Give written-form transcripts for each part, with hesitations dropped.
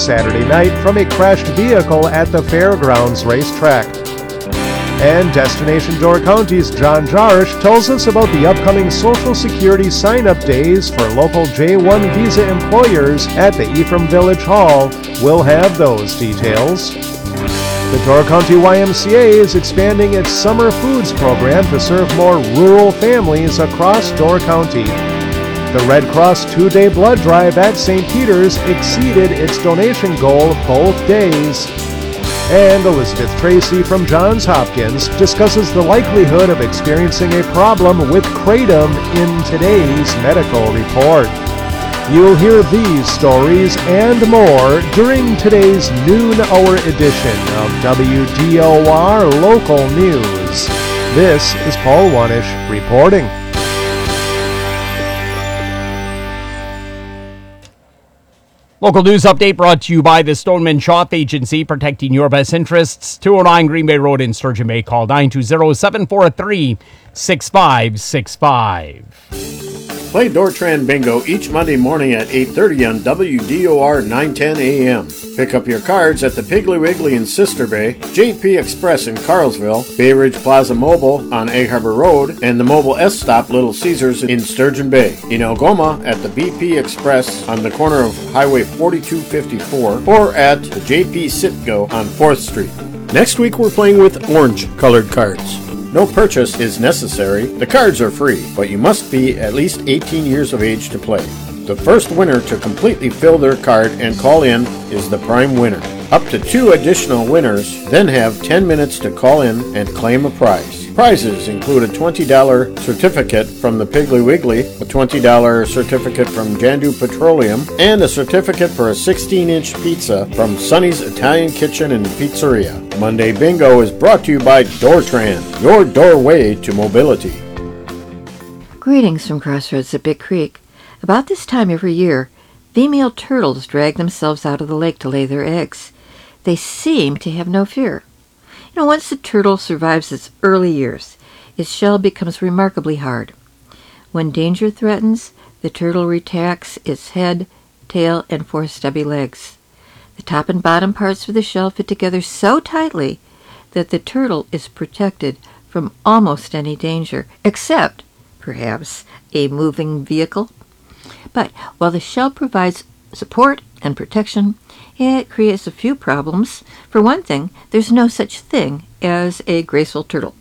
Saturday night from a crashed vehicle at the Fairgrounds racetrack. And Destination Door County's John Jarish tells us about the upcoming Social Security sign-up days for local J1 visa employers at the Ephraim Village Hall. We'll have those details. The Door County YMCA is expanding its summer foods program to serve more rural families across Door County. The Red Cross 2-day blood drive at St. Peter's exceeded its donation goal both days. And Elizabeth Tracy from Johns Hopkins discusses the likelihood of experiencing a problem with kratom in today's medical report. You'll hear these stories and more during today's noon hour edition of WDOR Local News. This is Paul Wanish reporting. Local news update brought to you by the Stoneman Shop Agency, protecting your best interests. 209 Green Bay Road in Sturgeon Bay. Call 920-743-6565. Play Dortran Bingo each Monday morning at 8:30 on WDOR 910 AM. Pick up your cards at the Piggly Wiggly in Sister Bay, JP Express in Carlsville, Bay Ridge Plaza Mobile on Egg Harbor Road, and the Mobile S Stop Little Caesars in Sturgeon Bay. In Algoma at the BP Express on the corner of Highway 4254 or at the JP Sitco on 4th Street. Next week we're playing with orange-colored cards. No purchase is necessary. The cards are free, but you must be at least 18 years of age to play. The first winner to completely fill their card and call in is the prime winner. Up to 2 additional winners then have 10 minutes to call in and claim a prize. Prizes include a $20 certificate from the Piggly Wiggly, a $20 certificate from Jandu Petroleum, and a certificate for a 16-inch pizza from Sonny's Italian Kitchen and Pizzeria. Monday Bingo is brought to you by Dortran, your doorway to mobility. Greetings from Crossroads at Big Creek. About this time every year, female turtles drag themselves out of the lake to lay their eggs. They seem to have no fear. Once the turtle survives its early years, its shell becomes remarkably hard. When danger threatens, the turtle retracts its head, tail, and 4 stubby legs. The top and bottom parts of the shell fit together so tightly that the turtle is protected from almost any danger, except, perhaps, a moving vehicle. But while the shell provides support and protection, it creates a few problems. For one thing, there's no such thing as a graceful turtle.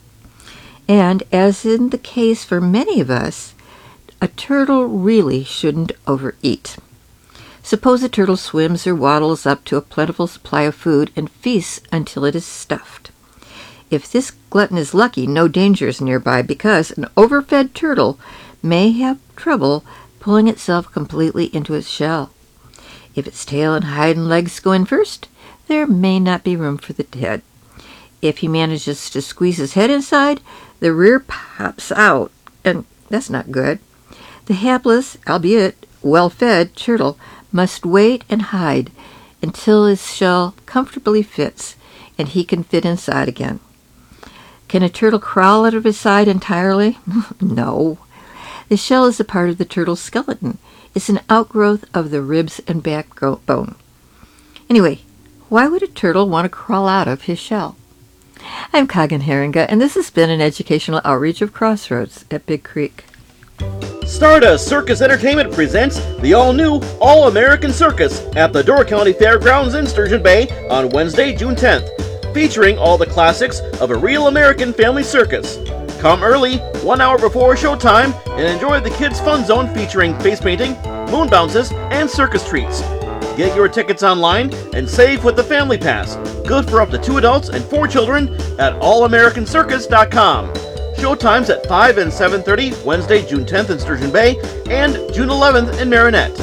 And as in the case for many of us, a turtle really shouldn't overeat. Suppose a turtle swims or waddles up to a plentiful supply of food and feasts until it is stuffed. If this glutton is lucky, no danger is nearby because an overfed turtle may have trouble pulling itself completely into its shell. If its tail and hind legs go in first, there may not be room for the head. If he manages to squeeze his head inside, the rear pops out, and that's not good. The hapless, albeit well-fed, turtle must wait and hide until his shell comfortably fits and he can fit inside again. Can a turtle crawl out of his side entirely? No. The shell is a part of the turtle's skeleton. It's an outgrowth of the ribs and backbone. Anyway, why would a turtle want to crawl out of his shell? I'm Kagan Haringa, and this has been an educational outreach of Crossroads at Big Creek. Stardust Circus Entertainment presents the all-new All-American Circus at the Door County Fairgrounds in Sturgeon Bay on Wednesday, June 10th, featuring all the classics of a real American family circus. Come early, 1 hour before showtime, and enjoy the Kids Fun Zone featuring face painting, moon bounces, and circus treats. Get your tickets online and save with the Family Pass, good for up to 2 adults and 4 children at allamericancircus.com. Showtimes at 5 and 7:30 Wednesday, June 10th in Sturgeon Bay and June 11th in Marinette.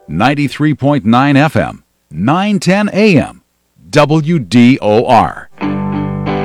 93.9 FM, 910 AM, WDOR.